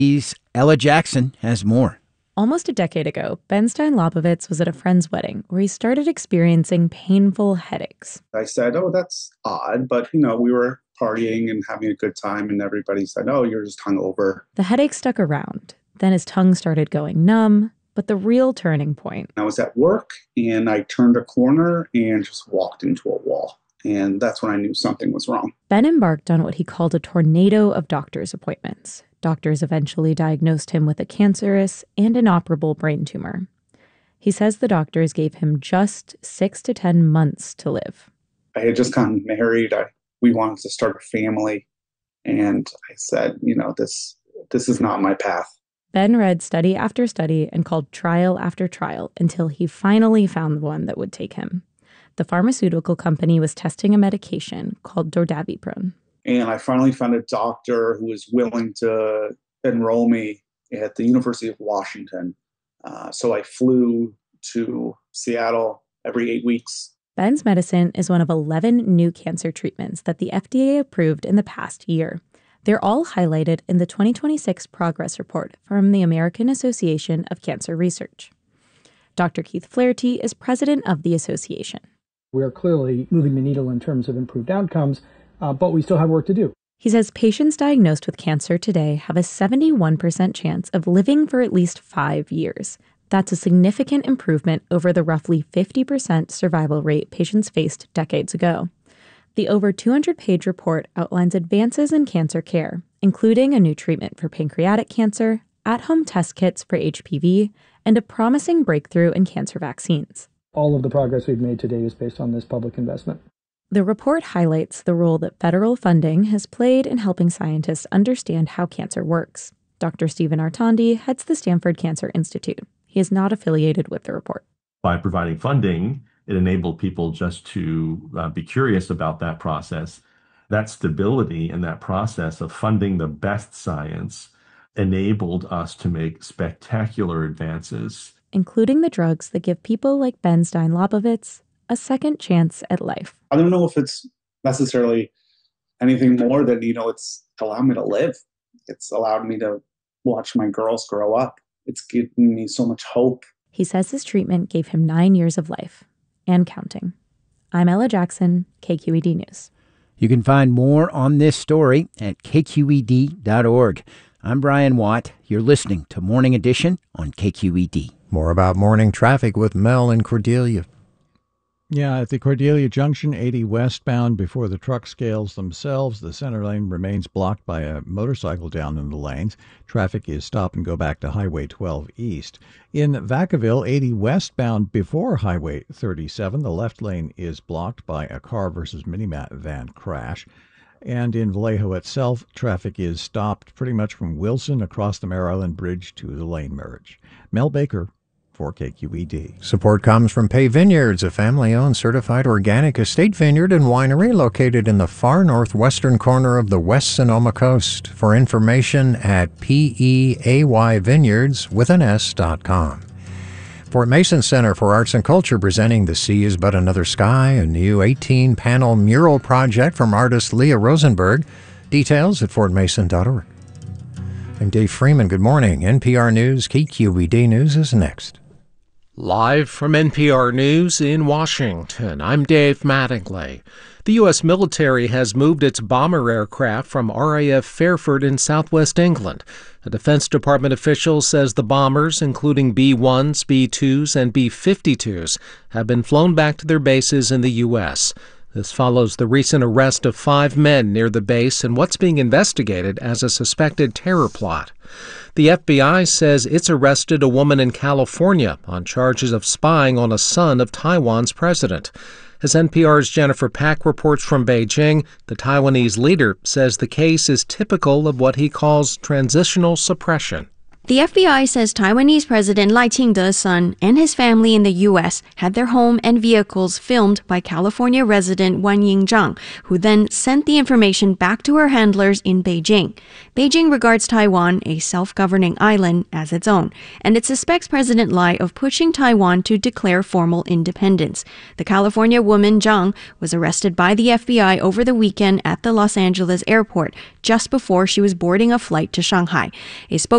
Ella Jackson has more. Almost a decade ago, Ben Stein-Lobovitz was at a friend's wedding where he started experiencing painful headaches. I said, oh, that's odd. But, we were partying and having a good time, and everybody said, oh, you're just hungover. The headache stuck around. Then his tongue started going numb. But the real turning point. I was at work, and I turned a corner and just walked into a wall. And that's when I knew something was wrong. Ben embarked on what he called a tornado of doctor's appointments. Doctors eventually diagnosed him with a cancerous and inoperable brain tumor. He says the doctors gave him just 6 to 10 months to live. I had just gotten married. We wanted to start a family. And I said, this is not my path. Ben read study after study and called trial after trial until he finally found the one that would take him. The pharmaceutical company was testing a medication called dordaviprone. And I finally found a doctor who was willing to enroll me at the University of Washington. So I flew to Seattle every 8 weeks. Ben's medicine is one of 11 new cancer treatments that the FDA approved in the past year. They're all highlighted in the 2026 progress report from the American Association of Cancer Research. Dr. Keith Flaherty is president of the association. We are clearly moving the needle in terms of improved outcomes, but we still have work to do. He says patients diagnosed with cancer today have a 71% chance of living for at least 5 years. That's a significant improvement over the roughly 50% survival rate patients faced decades ago. The over 200-page report outlines advances in cancer care, including a new treatment for pancreatic cancer, at-home test kits for HPV, and a promising breakthrough in cancer vaccines. All of the progress we've made today is based on this public investment. The report highlights the role that federal funding has played in helping scientists understand how cancer works. Dr. Stephen Artandi heads the Stanford Cancer Institute. He is not affiliated with the report. By providing funding, it enabled people just to be curious about that process. That stability in that process of funding the best science enabled us to make spectacular advances, including the drugs that give people like Ben Stein-Lobovitz a second chance at life. I don't know if it's necessarily anything more than, it's allowed me to live. It's allowed me to watch my girls grow up. It's given me so much hope. He says his treatment gave him 9 years of life. And counting. I'm Ella Jackson, KQED News. You can find more on this story at kqed.org. I'm Brian Watt. You're listening to Morning Edition on KQED. More about morning traffic with Mel and Cordelia. Yeah, at the Cordelia Junction, 80 westbound before the truck scales themselves, the center lane remains blocked by a motorcycle down in the lanes. Traffic is stop and go back to Highway 12 east. In Vacaville, 80 westbound before Highway 37, the left lane is blocked by a car versus minivan crash. And in Vallejo itself, traffic is stopped pretty much from Wilson across the Mare Island Bridge to the lane merge. Mel Baker for KQED. Support comes from Pay Vineyards, a family-owned certified organic estate vineyard and winery located in the far northwestern corner of the West Sonoma Coast. For information at PEAYvineyards.com. Fort Mason Center for Arts and Culture presenting The Sea is But Another Sky, a new 18-panel mural project from artist Leah Rosenberg. Details at fortmason.org. I'm Dave Freeman. Good morning. NPR News, KQED News is next. Live from NPR News in Washington, I'm Dave Mattingly. The U.S. military has moved its bomber aircraft from RAF Fairford in southwest England. A Defense Department official says the bombers, including B-1s, B-2s, and B-52s, have been flown back to their bases in the U.S. This follows the recent arrest of 5 men near the base in what's being investigated as a suspected terror plot. The FBI says it's arrested a woman in California on charges of spying on a son of Taiwan's president. As NPR's Jennifer Pack reports from Beijing, the Taiwanese leader says the case is typical of what he calls transitional suppression. The FBI says Taiwanese President Lai Ching-te's son and his family in the U.S. had their home and vehicles filmed by California resident Wan Ying-zhang, who then sent the information back to her handlers in Beijing. Beijing regards Taiwan, a self-governing island, as its own, and it suspects President Lai of pushing Taiwan to declare formal independence. The California woman Zhang was arrested by the FBI over the weekend at the Los Angeles airport, just before she was boarding a flight to Shanghai. A